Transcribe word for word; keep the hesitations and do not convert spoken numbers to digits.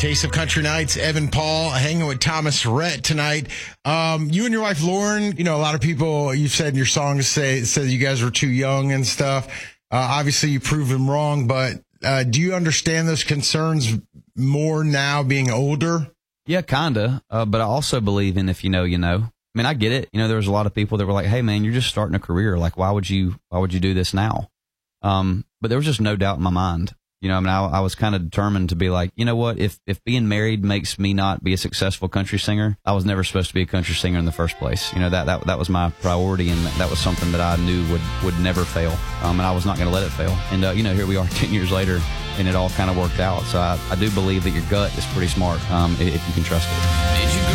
Taste of Country Nights, Evan Paul hanging with Thomas Rhett tonight. Um, you and your wife Lauren, you know, a lot of people, you said in your songs say said you guys were too young and stuff. Uh, obviously, you proved them wrong, but uh, do you understand those concerns more now being older? Yeah, kinda. Uh, but I also believe in if you know, you know. I mean, I get it. You know, there was a lot of people that were like, "Hey, man, you're just starting a career. Like, why would you? Why would you do this now?" Um, but there was just no doubt in my mind. You know, I mean, I, I was kind of determined to be like, you know what, if, if being married makes me not be a successful country singer, I was never supposed to be a country singer in the first place. You know, that, that, that was my priority, and that was something that I knew would, would never fail. Um, and I was not going to let it fail. And, uh, you know, here we are ten years later, and it all kind of worked out. So I, I do believe that your gut is pretty smart, um, if you can trust it.